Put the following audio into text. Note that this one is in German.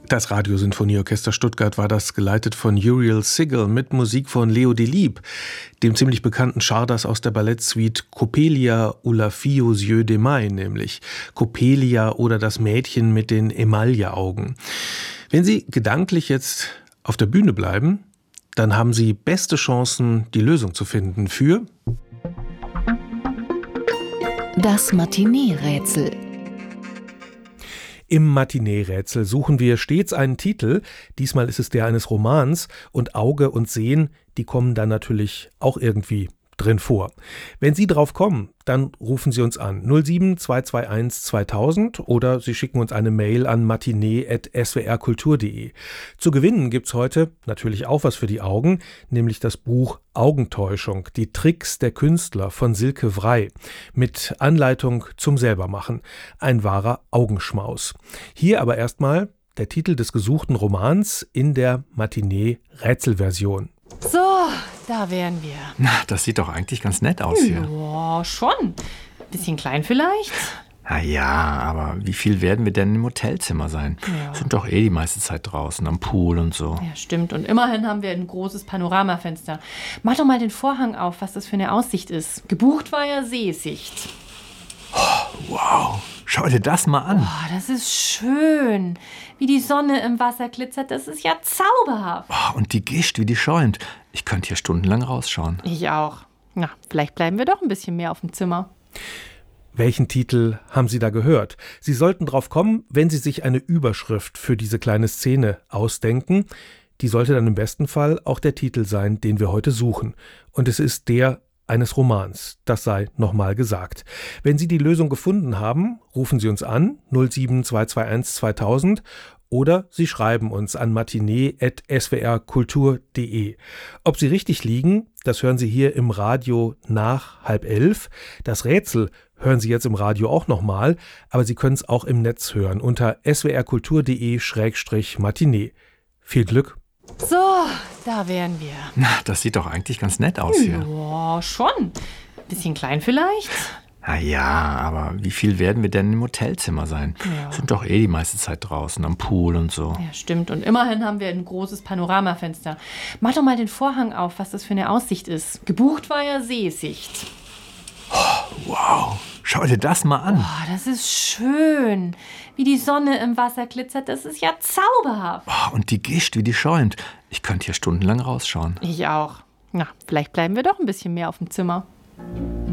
Das Radiosinfonieorchester Stuttgart war das, geleitet von Uriel Sigel mit Musik von Leo Delibes, dem ziemlich bekannten Czardas aus der Ballettsuite Coppelia ou la fille aux yeux d'émail, nämlich Coppelia oder das Mädchen mit den Emailleaugen. Wenn Sie gedanklich jetzt auf der Bühne bleiben, dann haben Sie beste Chancen, die Lösung zu finden für das Matinee-Rätsel. Im Matinee-Rätsel suchen wir stets einen Titel. Diesmal ist es der eines Romans und Auge und Sehen, die kommen dann natürlich auch irgendwie drin vor. Wenn Sie drauf kommen, dann rufen Sie uns an 07 221 2000 oder Sie schicken uns eine Mail an matinee@swrkultur.de. Zu gewinnen gibt's heute natürlich auch was für die Augen, nämlich das Buch Augentäuschung, die Tricks der Künstler von Silke Vrey mit Anleitung zum Selbermachen. Ein wahrer Augenschmaus. Hier aber erstmal der Titel des gesuchten Romans in der Matinee-Rätselversion. So, da wären wir. Na, das sieht doch eigentlich ganz nett aus hier. Ja, schon. Bisschen klein vielleicht. Na ja, aber wie viel werden wir denn im Hotelzimmer sein? Ja. Sind doch die meiste Zeit draußen, am Pool und so. Ja, stimmt. Und immerhin haben wir ein großes Panoramafenster. Mach doch mal den Vorhang auf, was das für eine Aussicht ist. Gebucht war ja Seesicht. Oh, wow, schau dir das mal an. Oh, das ist schön. Wie die Sonne im Wasser glitzert, das ist ja zauberhaft. Oh, und die Gischt, wie die schäumt. Ich könnte hier stundenlang rausschauen. Ich auch. Na, vielleicht bleiben wir doch ein bisschen mehr auf dem Zimmer. Welchen Titel haben Sie da gehört? Sie sollten drauf kommen, wenn Sie sich eine Überschrift für diese kleine Szene ausdenken. Die sollte dann im besten Fall auch der Titel sein, den wir heute suchen. Und es ist der eines Romans. Das sei nochmal gesagt. Wenn Sie die Lösung gefunden haben, rufen Sie uns an 07 221 2000 oder Sie schreiben uns an matinee@swrkultur.de. Ob Sie richtig liegen, das hören Sie hier im Radio nach 10:30. Das Rätsel hören Sie jetzt im Radio auch nochmal, aber Sie können es auch im Netz hören unter swrkultur.de/matinee. Viel Glück! So, da wären wir. Na, das sieht doch eigentlich ganz nett aus hier. Ja, schon. Bisschen klein vielleicht. Na ja, aber wie viel werden wir denn im Hotelzimmer sein? Ja. Sind doch die meiste Zeit draußen, am Pool und so. Ja, stimmt. Und immerhin haben wir ein großes Panoramafenster. Mach doch mal den Vorhang auf, was das für eine Aussicht ist. Gebucht war ja Seesicht. Oh, wow, schau dir das mal an. Oh, das ist schön. Wie die Sonne im Wasser glitzert, das ist ja zauberhaft. Oh, und die Gischt, wie die schäumt. Ich könnte hier stundenlang rausschauen. Ich auch. Na, vielleicht bleiben wir doch ein bisschen mehr auf dem Zimmer.